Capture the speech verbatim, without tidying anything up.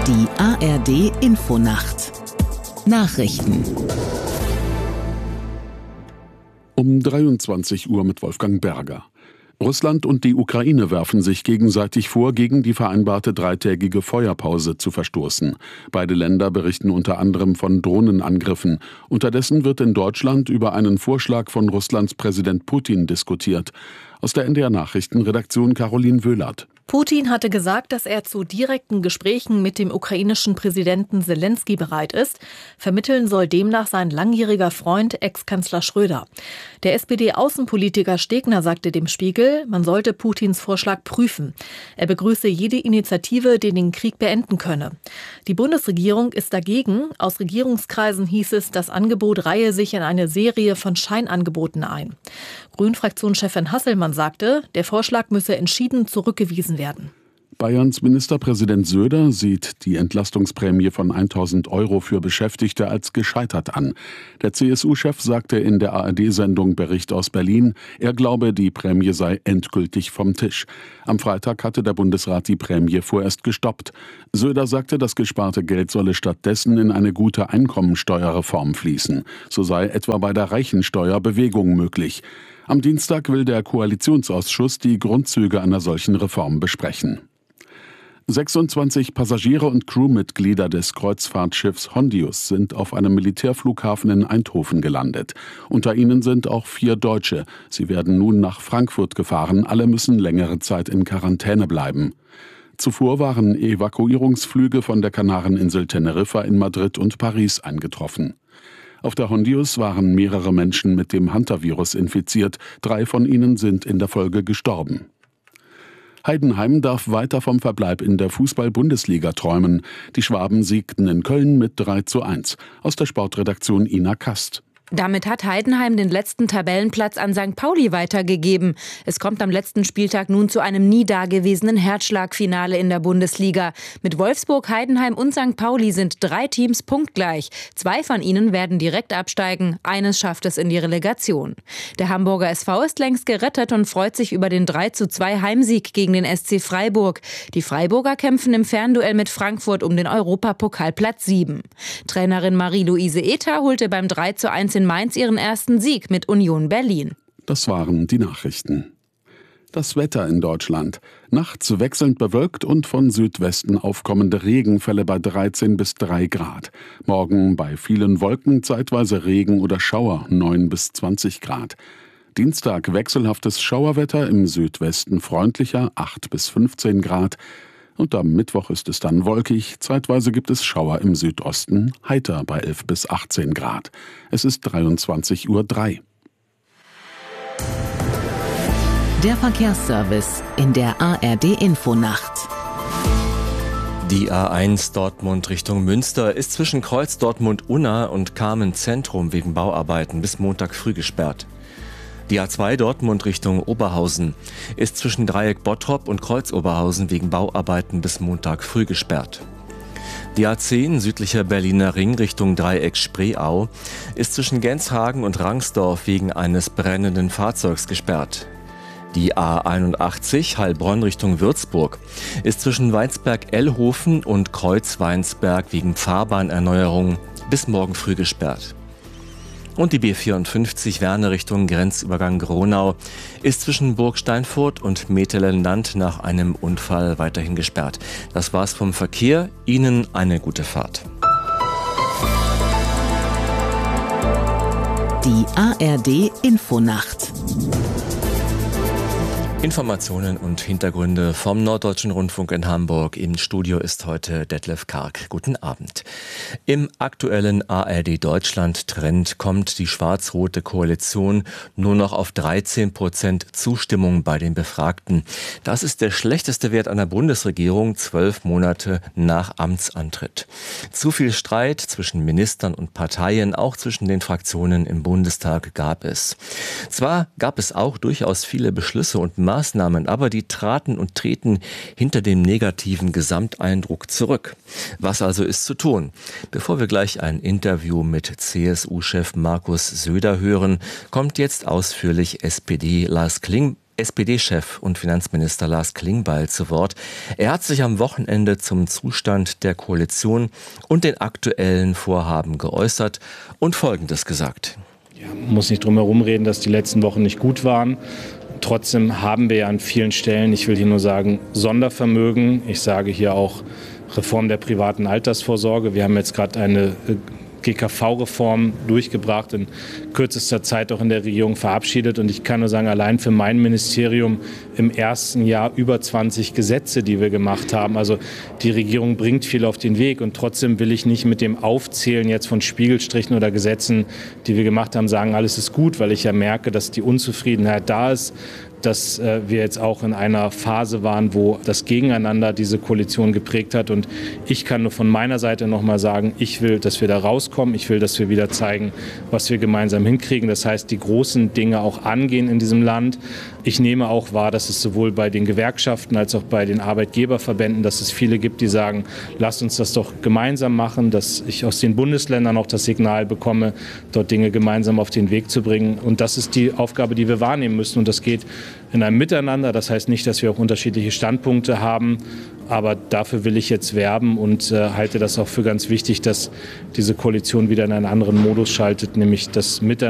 Die A R D-Infonacht Nachrichten um dreiundzwanzig Uhr mit Wolfgang Berger. Russland und die Ukraine werfen sich gegenseitig vor, gegen die vereinbarte dreitägige Feuerpause zu verstoßen. Beide Länder berichten unter anderem von Drohnenangriffen. Unterdessen wird in Deutschland über einen Vorschlag von Russlands Präsident Putin diskutiert. Aus der N D R-Nachrichtenredaktion Caroline Wöhlert. Putin hatte gesagt, dass er zu direkten Gesprächen mit dem ukrainischen Präsidenten Selenskyj bereit ist. Vermitteln soll demnach sein langjähriger Freund, Ex-Kanzler Schröder. Der S P D-Außenpolitiker Stegner sagte dem Spiegel, man sollte Putins Vorschlag prüfen. Er begrüße jede Initiative, die den Krieg beenden könne. Die Bundesregierung ist dagegen. Aus Regierungskreisen hieß es, das Angebot reihe sich in eine Serie von Scheinangeboten ein. Grünen-Fraktionschefin Hasselmann sagte, der Vorschlag müsse entschieden zurückgewiesen werden. Bayerns Ministerpräsident Söder sieht die Entlastungsprämie von tausend Euro für Beschäftigte als gescheitert an. Der C S U-Chef sagte in der A R D-Sendung Bericht aus Berlin, er glaube, die Prämie sei endgültig vom Tisch. Am Freitag hatte der Bundesrat die Prämie vorerst gestoppt. Söder sagte, das gesparte Geld solle stattdessen in eine gute Einkommensteuerreform fließen. So sei etwa bei der Reichensteuer Bewegung möglich. Am Dienstag will der Koalitionsausschuss die Grundzüge einer solchen Reform besprechen. sechsundzwanzig Passagiere und Crewmitglieder des Kreuzfahrtschiffs Hondius sind auf einem Militärflughafen in Eindhoven gelandet. Unter ihnen sind auch vier Deutsche. Sie werden nun nach Frankfurt gefahren. Alle müssen längere Zeit in Quarantäne bleiben. Zuvor waren Evakuierungsflüge von der Kanareninsel Teneriffa in Madrid und Paris eingetroffen. Auf der Hondius waren mehrere Menschen mit dem Hantavirus infiziert. Drei von ihnen sind in der Folge gestorben. Heidenheim darf weiter vom Verbleib in der Fußball-Bundesliga träumen. Die Schwaben siegten in Köln mit drei zu eins. Aus der Sportredaktion Ina Kast. Damit hat Heidenheim den letzten Tabellenplatz an Sankt Pauli weitergegeben. Es kommt am letzten Spieltag nun zu einem nie dagewesenen Herzschlagfinale in der Bundesliga. Mit Wolfsburg, Heidenheim und Sankt Pauli sind drei Teams punktgleich. Zwei von ihnen werden direkt absteigen, eines schafft es in die Relegation. Der Hamburger S V ist längst gerettet und freut sich über den drei zu zwei Heimsieg gegen den S C Freiburg. Die Freiburger kämpfen im Fernduell mit Frankfurt um den Europapokalplatz sieben. Trainerin Marie-Louise Ether holte beim drei zu eins in Mainz ihren ersten Sieg mit Union Berlin. Das waren die Nachrichten. Das Wetter in Deutschland. Nachts wechselnd bewölkt und von Südwesten aufkommende Regenfälle bei dreizehn bis drei Grad. Morgen bei vielen Wolken zeitweise Regen oder Schauer neun bis zwanzig Grad. Dienstag wechselhaftes Schauerwetter, im Südwesten freundlicher acht bis fünfzehn Grad. Und am Mittwoch ist es dann wolkig, zeitweise gibt es Schauer im Südosten, heiter bei elf bis achtzehn Grad. Es ist dreiundzwanzig Uhr drei. Der Verkehrsservice in der A R D-Infonacht. Die A eins Dortmund Richtung Münster ist zwischen Kreuz Dortmund-Unna und Kamen Zentrum wegen Bauarbeiten bis Montag früh gesperrt. Die A zwei Dortmund Richtung Oberhausen ist zwischen Dreieck Bottrop und Kreuz Oberhausen wegen Bauarbeiten bis Montag früh gesperrt. Die A zehn südlicher Berliner Ring Richtung Dreieck Spreeau ist zwischen Genshagen und Rangsdorf wegen eines brennenden Fahrzeugs gesperrt. Die A einundachtzig Heilbronn Richtung Würzburg ist zwischen Weinsberg-Ellhofen und Kreuz Weinsberg wegen Fahrbahnerneuerung bis morgen früh gesperrt. Und die B vierundfünfzig Werne Richtung Grenzübergang Gronau ist zwischen Burg Steinfurt und Metelenland nach einem Unfall weiterhin gesperrt. Das war's vom Verkehr. Ihnen eine gute Fahrt. Die A R D-Infonacht. Informationen und Hintergründe vom Norddeutschen Rundfunk in Hamburg. Im Studio ist heute Detlef Karg. Guten Abend. Im aktuellen A R D Deutschland-Trend kommt die schwarz-rote Koalition nur noch auf dreizehn Prozent Zustimmung bei den Befragten. Das ist der schlechteste Wert einer Bundesregierung zwölf Monate nach Amtsantritt. Zu viel Streit zwischen Ministern und Parteien, auch zwischen den Fraktionen im Bundestag, gab es. Zwar gab es auch durchaus viele Beschlüsse und Maßnahmen, aber die traten und treten hinter dem negativen Gesamteindruck zurück. Was also ist zu tun? Bevor wir gleich ein Interview mit C S U-Chef Markus Söder hören, kommt jetzt ausführlich S P D Lars Kling S P D-Chef und Finanzminister Lars Klingbeil zu Wort. Er hat sich am Wochenende zum Zustand der Koalition und den aktuellen Vorhaben geäußert und Folgendes gesagt. Ja, man muss nicht drum herum reden, dass die letzten Wochen nicht gut waren. Trotzdem haben wir ja an vielen Stellen, ich will hier nur sagen, Sondervermögen. Ich sage hier auch Reform der privaten Altersvorsorge. Wir haben jetzt gerade eine G K V-Reform durchgebracht, in kürzester Zeit auch in der Regierung verabschiedet. Und ich kann nur sagen, allein für mein Ministerium im ersten Jahr über zwanzig Gesetze, die wir gemacht haben. Also die Regierung bringt viel auf den Weg. Und trotzdem will ich nicht mit dem Aufzählen jetzt von Spiegelstrichen oder Gesetzen, die wir gemacht haben, sagen, alles ist gut, weil ich ja merke, dass die Unzufriedenheit da ist, dass äh, wir jetzt auch in einer Phase waren, wo das Gegeneinander diese Koalition geprägt hat. Und ich kann nur von meiner Seite noch mal sagen, ich will, dass wir da rauskommen. Ich will, dass wir wieder zeigen, was wir gemeinsam hinkriegen. Das heißt, die großen Dinge auch angehen in diesem Land. Ich nehme auch wahr, dass es sowohl bei den Gewerkschaften als auch bei den Arbeitgeberverbänden, dass es viele gibt, die sagen, lasst uns das doch gemeinsam machen, dass ich aus den Bundesländern auch das Signal bekomme, dort Dinge gemeinsam auf den Weg zu bringen. Und das ist die Aufgabe, die wir wahrnehmen müssen. Und das geht in einem Miteinander. Das heißt nicht, dass wir auch unterschiedliche Standpunkte haben, aber dafür will ich jetzt werben und äh, halte das auch für ganz wichtig, dass diese Koalition wieder in einen anderen Modus schaltet, nämlich das Miteinander.